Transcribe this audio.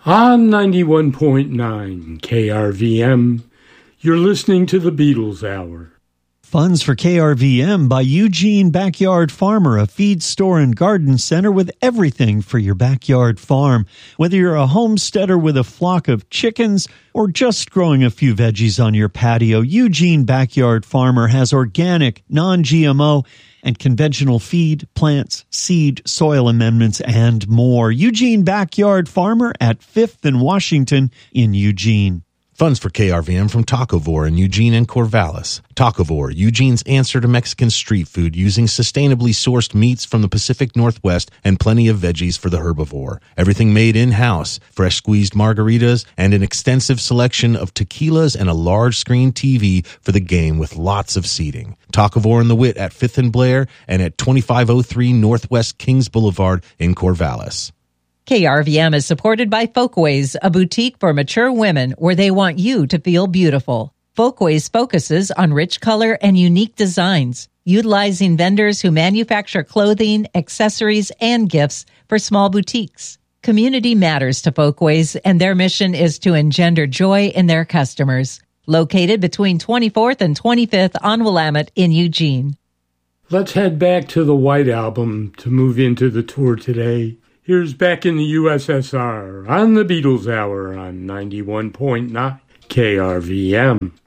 On 91.9 KRVM, you're listening to the Beatles Hour. Funds for KRVM by Eugene Backyard Farmer, a feed store and garden center with everything for your backyard farm. Whether you're a homesteader with a flock of chickens or just growing a few veggies on your patio, Eugene Backyard Farmer has organic, non-GMO, and conventional feed, plants, seed, soil amendments, and more. Eugene Backyard Farmer at 5th and Washington in Eugene. Funds for KRVM from Tacovore in Eugene and Corvallis. Tacovore, Eugene's answer to Mexican street food, using sustainably sourced meats from the Pacific Northwest and plenty of veggies for the herbivore. Everything made in-house, fresh squeezed margaritas, and an extensive selection of tequilas and a large screen TV for the game with lots of seating. Tacovore and the Wit at 5th and Blair and at 2503 Northwest Kings Boulevard in Corvallis. KRVM is supported by Folkways, a boutique for mature women where they want you to feel beautiful. Folkways focuses on rich color and unique designs, utilizing vendors who manufacture clothing, accessories, and gifts for small boutiques. Community matters to Folkways, and their mission is to engender joy in their customers. Located between 24th and 25th on Willamette in Eugene. Let's head back to the White Album to move into the tour today. Here's Back in the USSR on the Beatles Hour on 91.9 KRVM.